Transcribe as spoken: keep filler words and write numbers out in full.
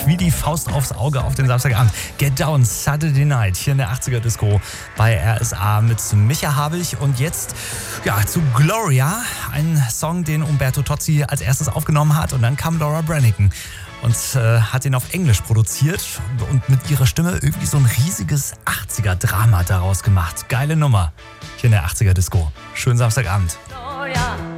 passt wie die Faust aufs Auge auf den Samstagabend. Get Down, Saturday Night, hier in der achtziger Disco bei R S A mit Micha Habich. Und jetzt ja, zu Gloria, ein Song, den Umberto Tozzi als erstes aufgenommen hat. Und dann kam Laura Branigan und äh, hat ihn auf Englisch produziert und mit ihrer Stimme irgendwie so ein riesiges achtziger-Drama daraus gemacht. Geile Nummer hier in der achtziger Disco. Schönen Samstagabend. Gloria.